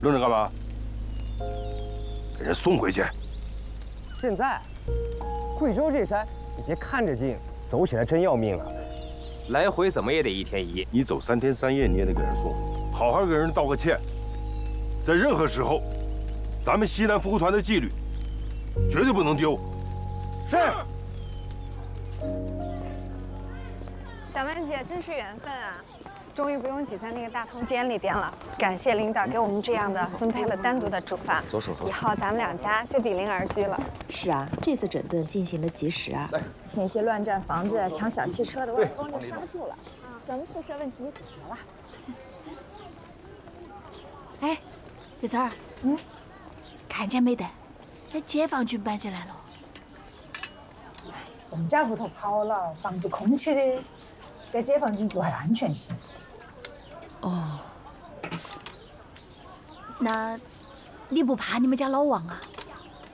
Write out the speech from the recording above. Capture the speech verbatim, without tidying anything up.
愣着干嘛？给人送回去。 现在，贵州这山，你别看着近，走起来真要命啊！ 来回怎么也得一天一夜。 你走三天三夜，你也得给人送，好好给人道个歉。在任何时候，咱们西南服务团的纪律绝对不能丢。是。 小曼姐，真是缘分啊！终于不用挤在那个大空间里边了。感谢领导给我们这样的分配了单独的住房。 走手走。 以后咱们两家就比邻而居了。 是啊，这次整顿进行的及时啊。 来， 那些乱占房子、抢小汽车的外公就刹住了啊，咱们宿舍问题也解决了。 哎，月子儿，嗯，看见没得？那解放军搬进来了。 宋家屋头跑了，房子空起的，给解放军做下安全性。 哦，那你不怕你们家老王啊？